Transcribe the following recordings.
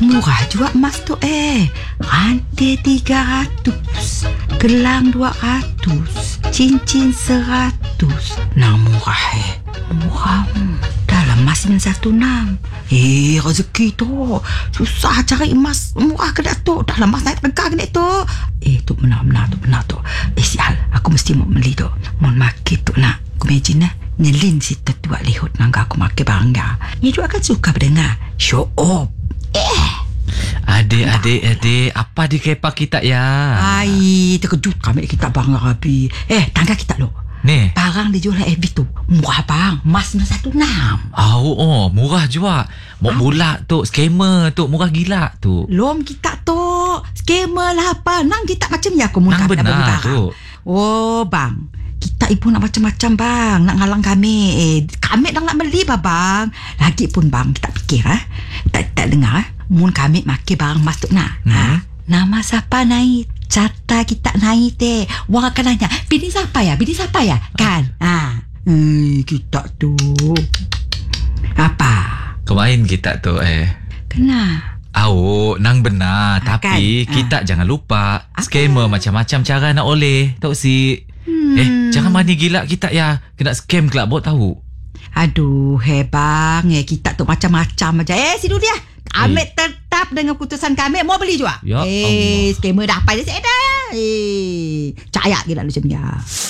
Murah juga emas tu Rantai 300, gelang 200, cincin 100. Nah murah Murah. Dalam emas 916. Rezeki tu. Susah cari emas murah ke Datuk. Dalam emas naik tegak ke tu. Tu benar tu. Sial, aku mesti mau beli tu. Mau makin tu nak. Aku imagine nyelin si tetua lihut nangga aku makan barang dia. Dia juga kan suka berdengar show off. Adik, apa di kepak kita ya? Terkejut kami kita barang rapi. Tangga kita lo. Ni barang dijual FB tu murah bang, emas 916. Murah juga. Mau bulat tu, scammer tu, murah gila tu. Lom kita tu scammer lah apa. Nang kita macam ya aku nang benar tu. Bang, kita ibu nak macam-macam bang, nak ngalang kami. Kami dah nak beli bang. Lagi pun bang, kita fikir tak dengar mun kami makan barang emas tu nak. Nama siapa naik? Carta kita naik Wang akan nanya, bini siapa ya? Kan? Kita tu apa? Kemain kita tu Kena nang benar. Tapi kita jangan lupa scammer macam-macam cara nak oleh. Tahu si jangan mani gila kita ya. Kena scam kelak buat tahu. Aduh bang, kita tu macam-macam aja. Sidu dia. Kami tetap dengan keputusan kami. Mau beli juga. Ya Allah. Scammer dah apa je saya dah. Caya gila macam dia.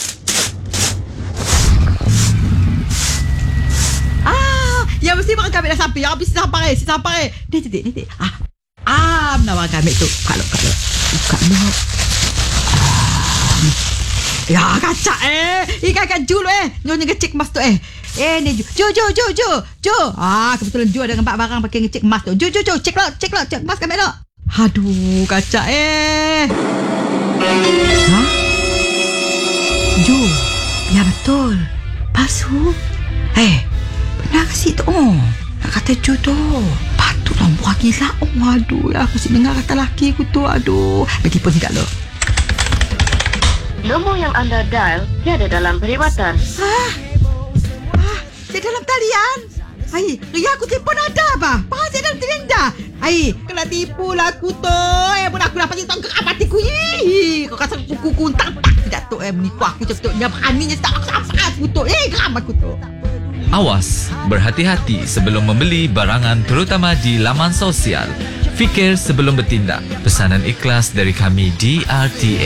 Ya mesti makan kami dah sampai. Ya mesti sampai. Ni. Nama kami tu. Kalau. Buka lo. Ya kaca Ikan Ju lo Nyonya ngecek emas tu ni Ju kebetulan Ju ada nampak barang pakai ngecek emas tu. Ju cek emas kami lo. Aduh kaca Ju, ya betul palsu. Benar sih tu nak kata Ju tu patutlah buah gila. Aduh aku si dengar kata laki aku tu. Aduh begipun juga lo. Nombor yang anda dial tiada dalam perkhidmatan. Saya dalam talian. Ria aku tipu nada apa? Saya dalam talian dah. Kena tipu lah aku tu. Pun aku dapat cerita ke apa hatiku. Kau kasar kuku tak tidak tu menipu aku cepatnya. Beraninya tak aku tu. Geram aku tu. Awas, berhati-hati sebelum membeli barangan terutama di laman sosial. Fikir sebelum bertindak. Pesanan ikhlas dari kami di RTA.